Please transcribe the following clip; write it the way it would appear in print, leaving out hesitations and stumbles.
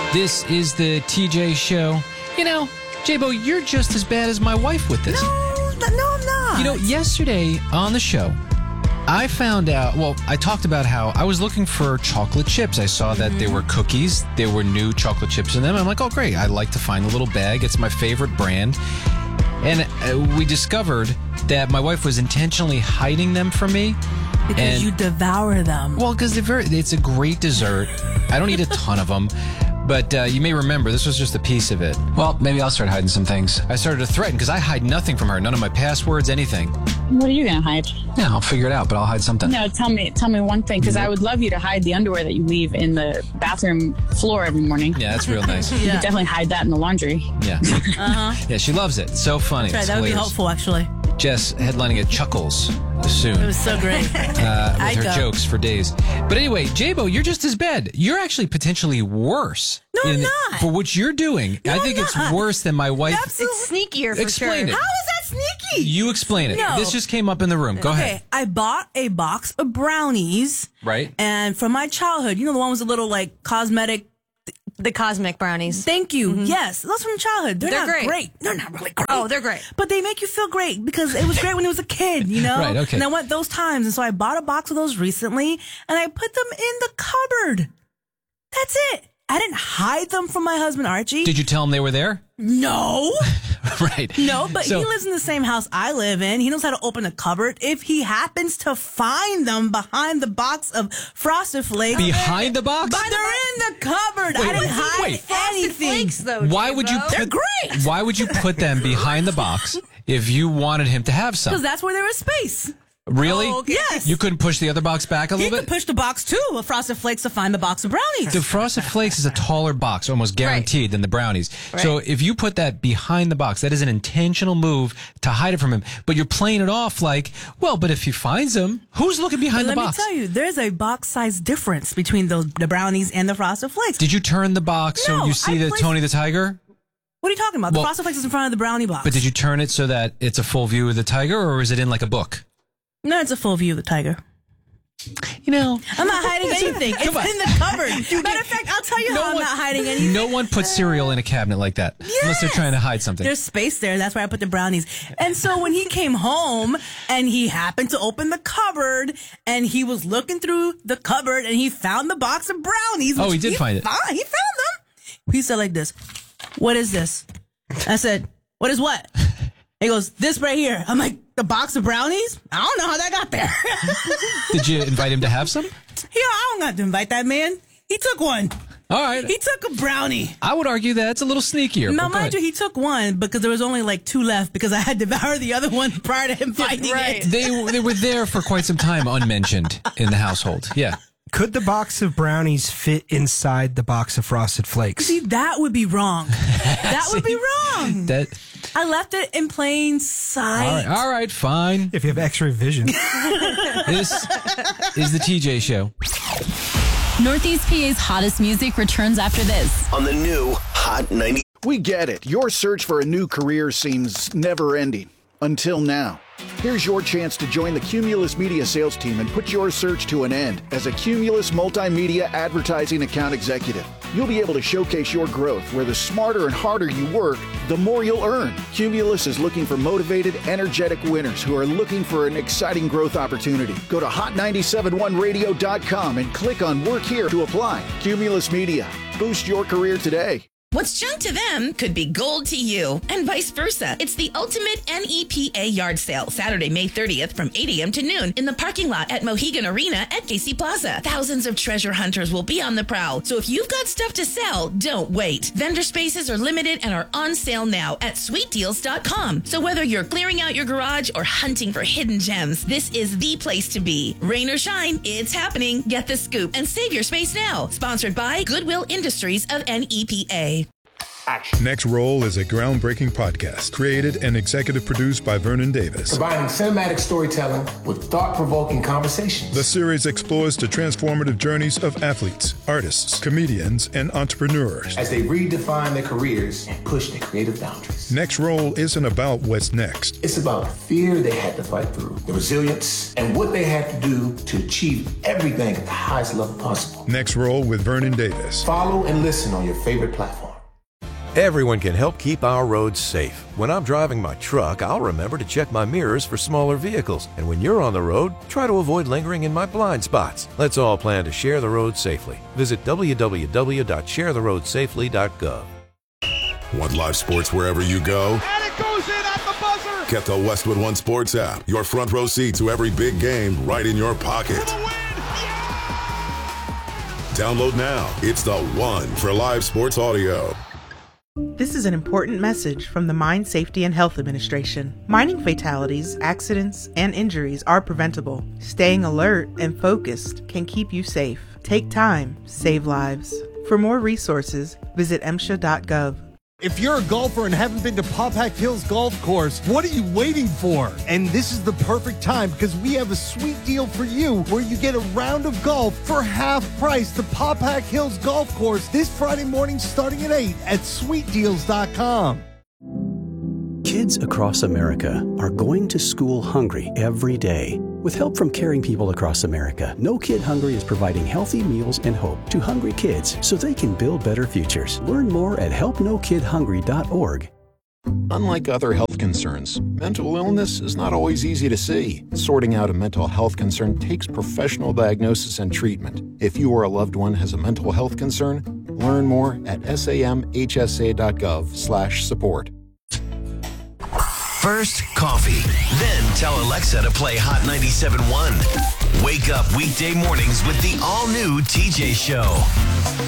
This is the TJ Show. You know, J-Bo, you're just as bad as my wife with this. No, I'm not. You know, yesterday on the show, I found out, I talked about how I was looking for chocolate chips. I saw that there were cookies. There were new chocolate chips in them. I'm like, oh, great. I like to find the little bag. It's my favorite brand. And we discovered that my wife was intentionally hiding them from me. Because you devour them. Well, because it's a great dessert. I don't eat a ton of them. But you may remember, this was just a piece of it. Well, maybe I'll start hiding some things. I started to threaten, because I hide nothing from her. None of my passwords, anything. What are you going to hide? Yeah, I'll figure it out, but I'll hide something. No, tell me one thing, because I would love you to hide the underwear that you leave in the bathroom floor every morning. Yeah, that's real nice. You could definitely hide that in the laundry. Yeah. Yeah, she loves it. So funny. Right, that would be helpful, actually. Jess headlining at Chuckles soon. It was so great. With her jokes for days. But anyway, J-Bo, you're just as bad. You're actually potentially worse. No, I'm not. For what you're doing. No, I think I'm it's not. worse than my wife. Absolutely. It's sneakier for Explain sure. it. How is that sneaky? You explain it. No. This just came up in the room. Go ahead. I bought a box of brownies. Right. And from my childhood, you know, the one was a little like cosmetic. The cosmic brownies. Thank you. Yes, those from childhood. They're not great. They're not really great. Oh, they're great. But they make you feel great because it was great when it was a kid, you know? Right, okay. And I went those times. And so I bought a box of those recently and I put them in the cupboard. That's it. I didn't hide them from my husband, Archie. Did you tell him they were there? No. Right. No, but he lives in the same house I live in. He knows how to open a cupboard. If he happens to find them behind the box of Frosted Flakes. Behind the box? But they're in the cupboard. I didn't hide anything. Flakes, though, Why would you J-Bo. put, They're great. Why would you put them behind the box if you wanted him to have some? Because that's where there was space. Really? Oh, okay. Yes. You couldn't push the other box back a He little could bit? push the box too of Frosted Flakes to find the box of brownies. The Frosted Flakes is a taller box, almost guaranteed, than the brownies. Right. So if you put that behind the box, that is an intentional move to hide it from him. But you're playing it off like, well, but if he finds them, who's looking behind the box? Let me tell you, there's a box size difference between the brownies and the Frosted Flakes. Did you turn the box so No, you see I the placed- Tony the Tiger? What are you talking about? Well- The Frosted Flakes is in front of the brownie box. But did you turn it so that it's a full view of the tiger, or is it in like a book? No, it's a full view of the tiger. You know, I'm not hiding anything. It's in the cupboard. Matter of fact, I'll tell you how I'm not hiding anything. no one puts cereal in a cabinet like that unless they're trying to hide something. There's space there. That's where I put the brownies. And so when he came home and he happened to open the cupboard and he was looking through the cupboard and he found the box of brownies. Oh, he which did find it. He found them. He said like this, "What is this?" I said, "What is what?" He goes, "This right here." I'm like, "The box of brownies? I don't know how that got there." Did you invite him to have some? Yeah, I don't got to invite that man. He took one. All right. He took a brownie. I would argue that's a little sneakier. Now, but go mind you, ahead. he took one because there was only like two left because I had devoured the other one prior to him finding it. They were there for quite some time, unmentioned in the household. Yeah. Could the box of brownies fit inside the box of Frosted Flakes? See, that would be wrong. That would be wrong. That. I left it in plain sight. All right, fine. If you have X-ray vision. This is the TJ Show. Northeast PA's hottest music returns after this. On the new Hot 90. We get it. Your search for a new career seems never ending. Until now. Here's your chance to join the Cumulus Media sales team and put your search to an end as a Cumulus Multimedia Advertising Account Executive. You'll be able to showcase your growth where the smarter and harder you work, the more you'll earn. Cumulus is looking for motivated, energetic winners who are looking for an exciting growth opportunity. Go to hot971radio.com and click on Work Here to apply. Cumulus Media. Boost your career today. What's junk to them could be gold to you, and vice versa. It's the ultimate NEPA yard sale, Saturday, May 30th from 8 a.m. to noon in the parking lot at Mohegan Arena at KC Plaza. Thousands of treasure hunters will be on the prowl, so if you've got stuff to sell, don't wait. Vendor spaces are limited and are on sale now at sweetdeals.com. So whether you're clearing out your garage or hunting for hidden gems, this is the place to be. Rain or shine, it's happening. Get the scoop and save your space now. Sponsored by Goodwill Industries of NEPA. action. Next Roll is a groundbreaking podcast created and executive produced by Vernon Davis. Combining cinematic storytelling with thought-provoking conversations. The series explores the transformative journeys of athletes, artists, comedians, and entrepreneurs as they redefine their careers and push their creative boundaries. Next Roll isn't about what's next. It's about the fear they had to fight through, the resilience, and what they had to do to achieve everything at the highest level possible. Next Roll with Vernon Davis. Follow and listen on your favorite platform. Everyone can help keep our roads safe. When I'm driving my truck, I'll remember to check my mirrors for smaller vehicles. And when you're on the road, try to avoid lingering in my blind spots. Let's all plan to share the road safely. Visit www.sharetheroadsafely.gov. Want live sports wherever you go? And it goes in at the buzzer! Get the Westwood One Sports app. Your front row seat to every big game right in your pocket. Download now. It's the one for live sports audio. This is an important message from the Mine Safety and Health Administration. Mining fatalities, accidents, and injuries are preventable. Staying alert and focused can keep you safe. Take time, save lives. For more resources, visit MSHA.gov. If you're a golfer and haven't been to Popak Hills Golf Course, what are you waiting for? And this is the perfect time because we have a sweet deal for you where you get a round of golf for half price to Popak Hills Golf Course this Friday morning starting at 8 at sweetdeals.com. Kids across America are going to school hungry every day. With help from caring people across America, No Kid Hungry is providing healthy meals and hope to hungry kids so they can build better futures. Learn more at helpnokidhungry.org. Unlike other health concerns, mental illness is not always easy to see. Sorting out a mental health concern takes professional diagnosis and treatment. If you or a loved one has a mental health concern, learn more at samhsa.gov/support. First, coffee. Then tell Alexa to play Hot 97.1. Wake up weekday mornings with the all-new TJ Show.